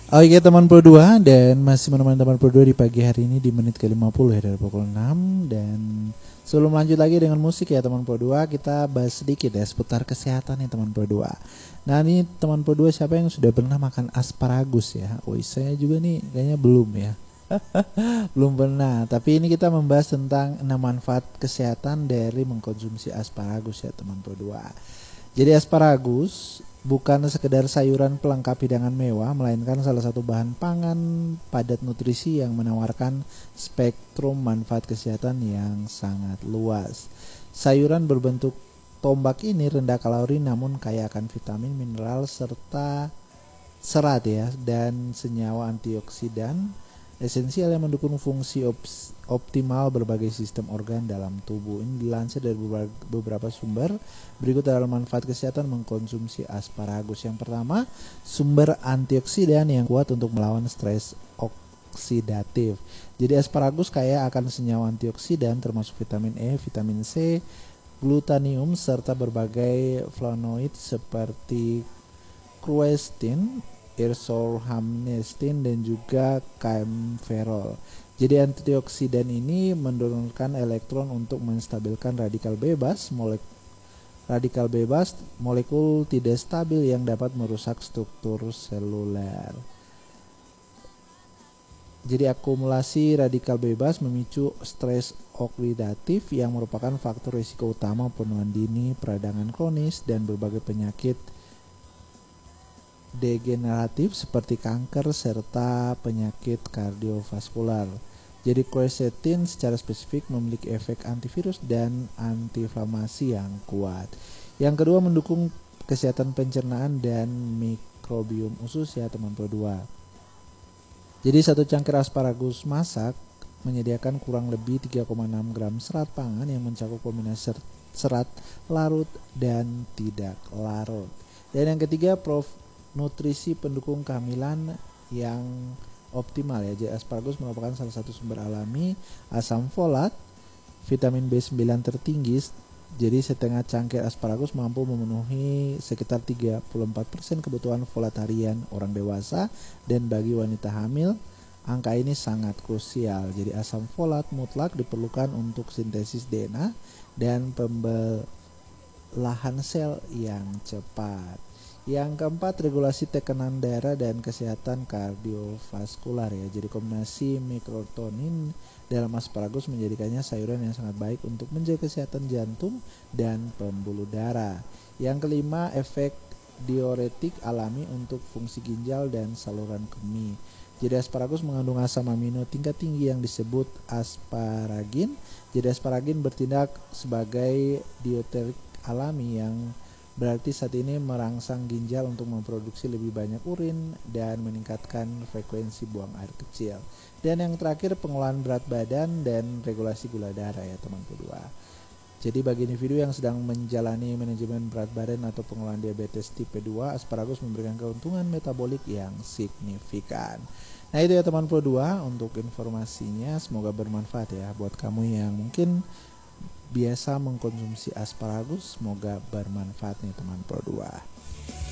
Oke teman Pro 2, dan masih menemani teman Pro 2 di pagi hari ini di menit ke-50 ya, dari pukul 6. Dan sebelum lanjut lagi dengan musik ya teman Pro 2, kita bahas sedikit ya seputar kesehatan ya teman Pro 2. Nah ini teman Pro 2, siapa yang sudah pernah makan asparagus ya? Wih, saya juga nih kayaknya belum ya. Belum pernah, tapi ini kita membahas tentang 6 manfaat kesehatan dari mengkonsumsi asparagus ya teman Pro 2. Jadi asparagus bukan sekedar sayuran pelengkap hidangan mewah, melainkan salah satu bahan pangan padat nutrisi yang menawarkan spektrum manfaat kesehatan yang sangat luas. Sayuran berbentuk tombak ini rendah kalori namun kaya akan vitamin, mineral, serta serat ya, dan senyawa antioksidan esensial yang mendukung fungsi optimal berbagai sistem organ dalam tubuh. Ini dilansir dari beberapa sumber. Berikut adalah manfaat kesehatan mengkonsumsi asparagus. Yang pertama, sumber antioksidan yang kuat untuk melawan stres oksidatif. Jadi asparagus kaya akan senyawa antioksidan termasuk vitamin E, vitamin C, glutanium, serta berbagai flavonoid seperti quercetin, isohamnestin, dan juga kaempferol. Jadi antioksidan ini mendorongkan elektron untuk menstabilkan radikal bebas, molekul tidak stabil yang dapat merusak struktur seluler. Jadi akumulasi radikal bebas memicu stres oksidatif yang merupakan faktor risiko utama penuaan dini, peradangan kronis, dan berbagai penyakit degeneratif seperti kanker serta penyakit kardiovaskular. Jadi quercetin secara spesifik memiliki efek antivirus dan antiinflamasi yang kuat. Yang kedua, mendukung kesehatan pencernaan dan mikrobiom usus ya teman Pro 2. Jadi satu cangkir asparagus masak menyediakan kurang lebih 3,6 gram serat pangan yang mencakup kombinasi serat larut dan tidak larut. Dan yang ketiga, nutrisi pendukung kehamilan yang optimal ya. Jadi asparagus merupakan salah satu sumber alami asam folat, vitamin B9 tertinggi. Jadi setengah cangkir asparagus mampu memenuhi sekitar 34% kebutuhan folat harian orang dewasa, dan bagi wanita hamil angka ini sangat krusial. Jadi asam folat mutlak diperlukan untuk sintesis DNA dan pembelahan sel yang cepat. Yang keempat, regulasi tekanan darah dan kesehatan kardiovaskular ya. Jadi kombinasi mikrotonin dalam asparagus menjadikannya sayuran yang sangat baik untuk menjaga kesehatan jantung dan pembuluh darah. Yang kelima, efek diuretik alami untuk fungsi ginjal dan saluran kemih. Jadi asparagus mengandung asam amino tingkat tinggi yang disebut asparagin. Jadi asparagin bertindak sebagai diuretik alami yang berarti saat ini merangsang ginjal untuk memproduksi lebih banyak urin dan meningkatkan frekuensi buang air kecil. Dan yang terakhir, pengolahan berat badan dan regulasi gula darah ya teman kedua. Jadi bagi individu yang sedang menjalani manajemen berat badan atau pengolahan diabetes tipe 2, asparagus memberikan keuntungan metabolik yang signifikan. Nah itu ya teman Pro 2 untuk informasinya, semoga bermanfaat ya buat kamu yang mungkin biasa mengkonsumsi asparagus. Semoga bermanfaat nih teman Pro 2.